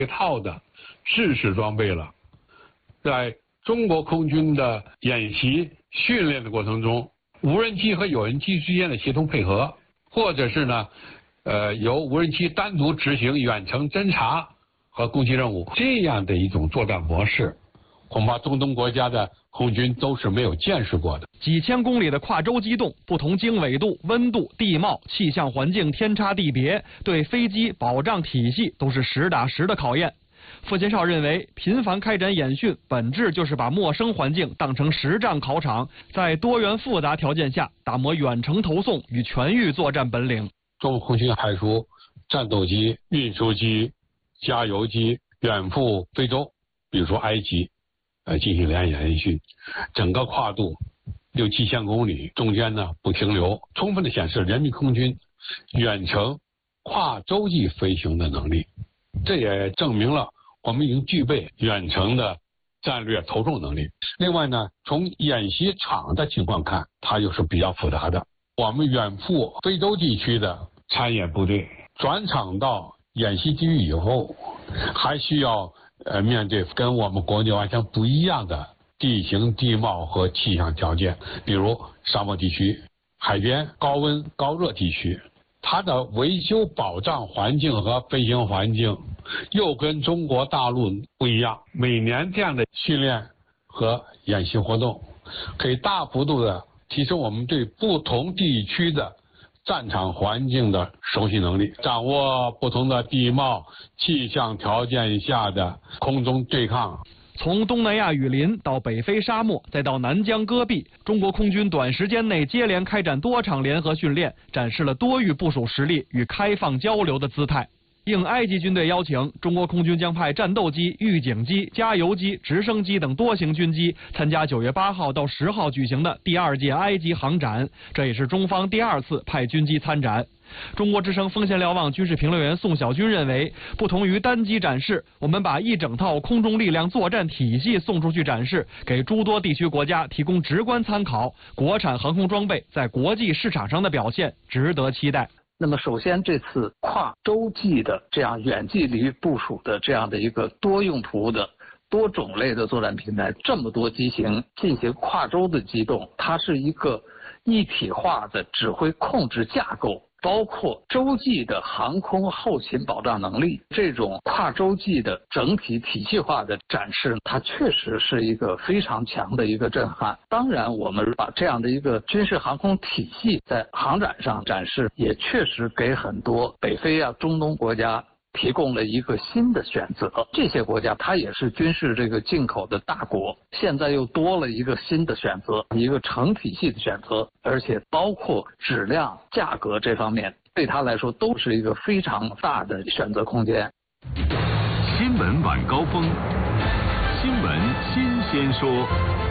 一套的制式装备了。在中国空军的演习训练的过程中，无人机和有人机之间的协同配合，或者是呢，由无人机单独执行远程侦察和攻击任务，这样的一种作战模式，恐怕中东国家的空军都是没有见识过的。 几千公里的跨洲机动，不同经纬度、温度、地貌、气象环境天差地别，对飞机保障体系都是实打实的考验。傅前绍认为，频繁开展演训，本质就是把陌生环境当成实战考场，在多元复杂条件下打磨远程投送与全域作战本领。 中国空军派出战斗机、运输机、加油机远赴非洲，比如说埃及，进行联演演训，整个跨度6、7千公里，中间呢不停留，充分的显示人民空军远程跨洲际飞行的能力。这也证明了我们已经具备远程的战略投送能力。另外呢，从演习场的情况看，它又是比较复杂的。我们远赴非洲地区的参演部队转场到演习地域以后，还需要面对跟我们国内完全不一样的地形地貌和气象条件，比如沙漠地区、海边、高温高热地区，它的维修保障环境和飞行环境又跟中国大陆不一样。每年这样的训练和演习活动，可以大幅度的提升我们对不同地区的战场环境的熟悉能力，掌握不同的地貌气象条件下的空中对抗。 从东南亚雨林到北非沙漠，再到南疆戈壁，中国空军短时间内接连开展多场联合训练，展示了多域部署实力与开放交流的姿态。应埃及军队邀请，中国空军将派战斗机、预警机、加油机、直升机等多型军机参加9月8号到10号举行的第2届埃及航展，这也是中方第2次派军机参展。中国之声风险瞭望军事评论员宋小军认为，不同于单机展示，我们把一整套空中力量作战体系送出去展示，给诸多地区国家提供直观参考。国产航空装备在国际市场上的表现值得期待。 那么首先，这次跨洲际的这样远距离部署的这样的一个多用途的多种类的作战平台，这么多机型进行跨洲的机动，它是一个一体化的指挥控制架构，包括洲际的航空后勤保障能力，这种跨洲际的整体体系化的展示，它确实是一个非常强的一个震撼。当然，我们把这样的一个军事航空体系在航展上展示，也确实给很多北非啊、中东国家提供了一个新的选择。这些国家它也是军事这个进口的大国，现在又多了一个新的选择，一个成体系的选择，而且包括质量、价格这方面，对它来说都是一个非常大的选择空间。 新闻晚高峰，新闻新鲜说。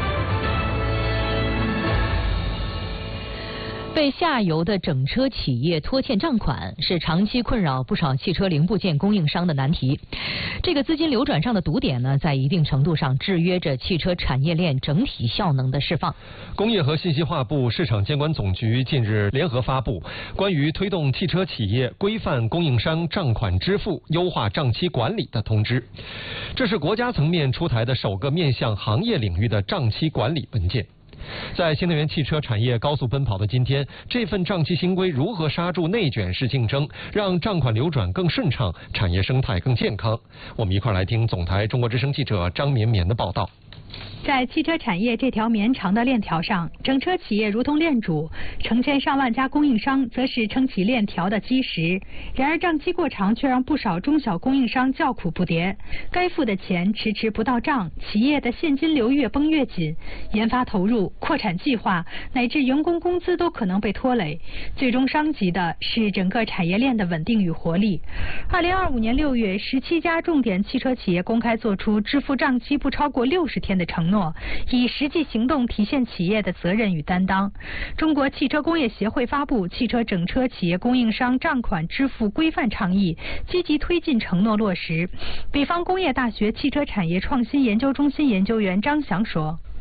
被下游的整车企业拖欠账款是长期困扰不少汽车零部件供应商的难题。这个资金流转上的堵点呢，在一定程度上制约着汽车产业链整体效能的释放。 工业和信息化部市场监管总局近日联合发布关于推动汽车企业规范供应商账款支付、优化账期管理的通知。这是国家层面出台的首个面向行业领域的账期管理文件。在新能源汽车产业高速奔跑的今天，这份账期新规如何刹住内卷式竞争，让账款流转更顺畅，产业生态更健康？我们一块来听总台中国之声记者张绵绵的报道。 在汽车产业这条绵长的链条上，整车企业如同链主，成千上万家供应商则是撑起链条的基石。然而账期过长却让不少中小供应商叫苦不迭，该付的钱迟迟不到账，企业的现金流越绷越紧，研发投入、扩产计划乃至员工工资都可能被拖累，最终伤及的是整个产业链的稳定与活力。2025年6月，17家重点汽车企业公开做出支付账期不超过60天的承诺，以实际行动体现企业的责任与担当。中国汽车工业协会发布《汽车整车企业供应商账款支付规范倡议》，积极推进承诺落实。北方工业大学汽车产业创新研究中心研究员张翔说：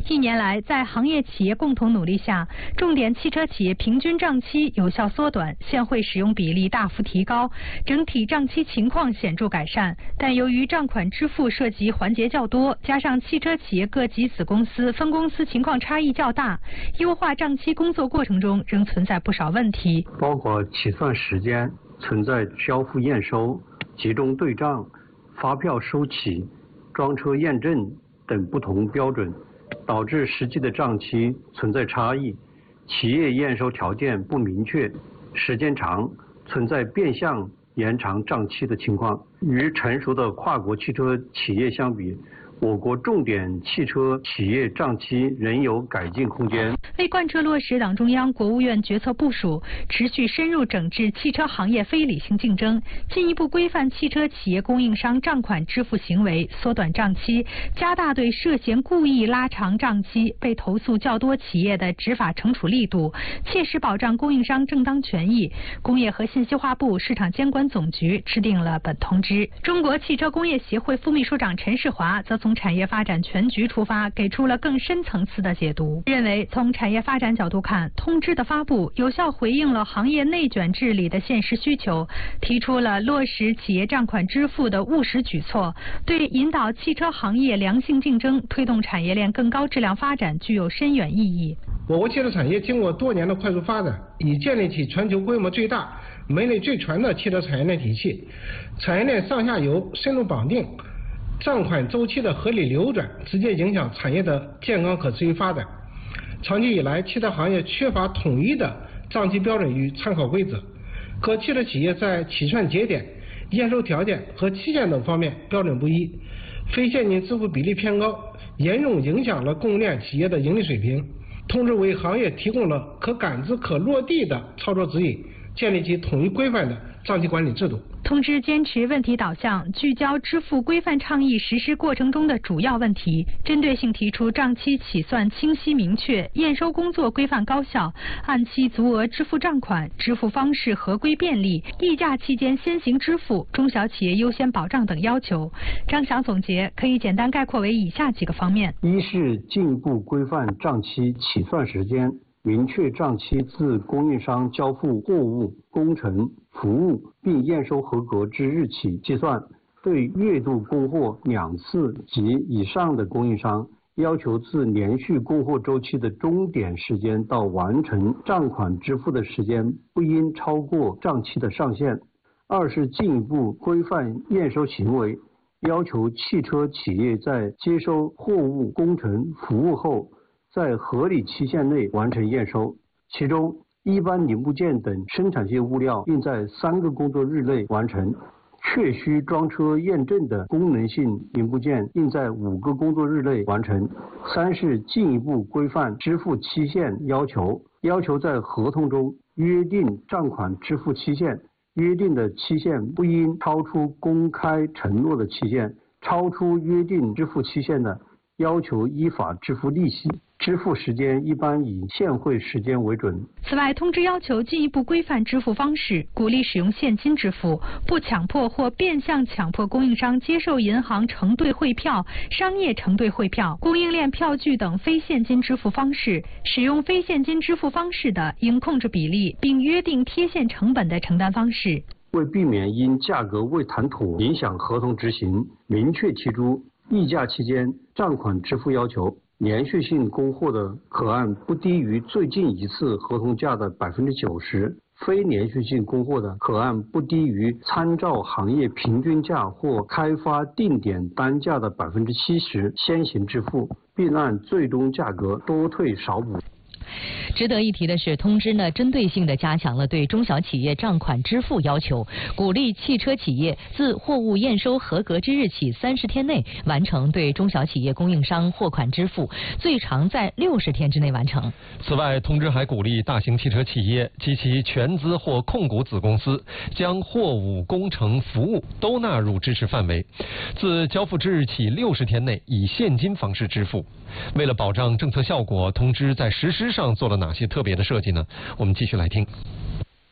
1年来，在行业企业共同努力下，重点汽车企业平均账期有效缩短，现汇使用比例大幅提高，整体账期情况显著改善。但由于账款支付涉及环节较多，加上汽车企业各级子公司、分公司情况差异较大，优化账期工作过程中仍存在不少问题， 包括起算时间、存在交付验收、集中对账、发票收起、装车验证等不同标准，导致实际的账期存在差异，企业验收条件不明确，时间长，存在变相延长账期的情况。与成熟的跨国汽车企业相比，我国重点汽车企业账期仍有改进空间。 为贯彻落实党中央、国务院决策部署，持续深入整治汽车行业非理性竞争，进一步规范汽车企业供应商账款支付行为，缩短账期，加大对涉嫌故意拉长账期、被投诉较多企业的执法惩处力度，切实保障供应商正当权益。工业和信息化部市场监管总局制定了本通知。中国汽车工业协会副秘书长陈世华则从产业发展全局出发，给出了更深层次的解读，认为从产业发展角度看，通知的发布有效回应了行业内卷治理的现实需求，提出了落实企业账款支付的务实举措，对引导汽车行业良性竞争、推动产业链更高质量发展具有深远意义。 我国汽车产业经过多年的快速发展，已建立起全球规模最大、门类最全的汽车产业链体系，产业链上下游深入绑定，账款周期的合理流转直接影响产业的健康可持续发展。长期以来，汽车行业缺乏统一的账期标准与参考规则，各汽车企业在起算节点、验收条件和期限等方面标准不一，非现金支付比例偏高，严重影响了供应链企业的盈利水平。通知为行业提供了可感知、可落地的操作指引，建立起统一规范的账期管理制度。 通知坚持问题导向，聚焦支付规范倡议实施过程中的主要问题，针对性提出账期起算清晰明确、验收工作规范高效、按期足额支付账款、支付方式合规便利、议价期间先行支付、中小企业优先保障等要求。张翔总结可以简单概括为以下几个方面： 一是进一步规范账期起算时间，明确账期自供应商交付货物、工程、服务并验收合格之日起计算。对月度供货2次及以上的供应商，要求自连续供货周期的终点时间到完成账款支付的时间不应超过账期的上限。二是进一步规范验收行为，要求汽车企业在接收货物、工程、服务后，在合理期限内完成验收，其中一般零部件等生产性物料应在3个工作日内完成，确需装车验证的功能性零部件应在5个工作日内完成。三是进一步规范支付期限要求，要求在合同中约定账款支付期限，约定的期限不应超出公开承诺的期限，超出约定支付期限的，要求依法支付利息，支付时间一般以现汇时间为准。 此外，通知要求进一步规范支付方式，鼓励使用现金支付，不强迫或变相强迫供应商接受银行承兑汇票、商业承兑汇票、供应链票据等非现金支付方式。使用非现金支付方式的，应控制比例，并约定贴现成本的承担方式。 为避免因价格未谈妥影响合同执行，明确提出议价期间账款支付要求，连续性供货的可按不低于最近一次合同价的90%，非连续性供货的可按不低于参照行业平均价或开发定点单价的70%先行支付，并按最终价格多退少补。 值得一提的是，通知呢针对性地加强了对中小企业账款支付要求，鼓励汽车企业自货物验收合格之日起30天内完成对中小企业供应商货款支付，最长在60天之内完成。 此外，通知还鼓励大型汽车企业及其全资或控股子公司将货物、工程、服务都纳入支持范围，自交付之日起60天内以现金方式支付。为了保障政策效果，通知在实施上做了哪些特别的设计呢？我们继续来听。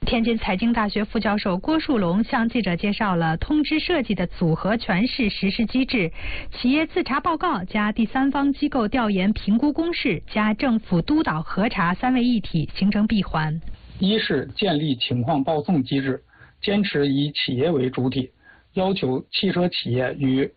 天津财经大学副教授郭树龙向记者介绍了通知设计的组合拳式实施机制，企业自查报告加第三方机构调研评估公示加政府督导核查三位一体形成闭环。 一是建立情况报送机制，坚持以企业为主体，要求汽车企业与